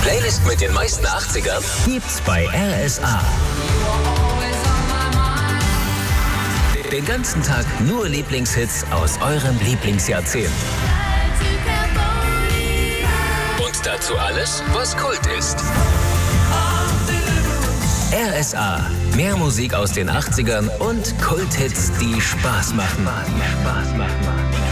Playlist mit den meisten 80ern gibt's bei RSA. Den ganzen Tag nur Lieblingshits aus eurem Lieblingsjahrzehnt. Und dazu alles, was Kult ist. RSA. Mehr Musik aus den 80ern und Kulthits, die Spaß machen.